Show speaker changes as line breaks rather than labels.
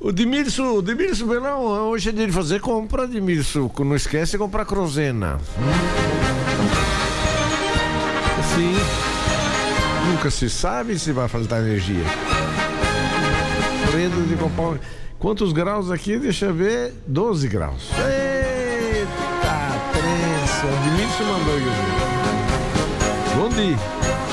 O Dimirso Belão, hoje é dia de fazer compra, Dimirso. Não esquece de comprar Crozena. Sim. Nunca se sabe se vai faltar energia. Medo de comprar. Quantos graus aqui? Deixa eu ver. 12 graus. Eita, prensa. O Dimirso mandou eu ver. Bom dia.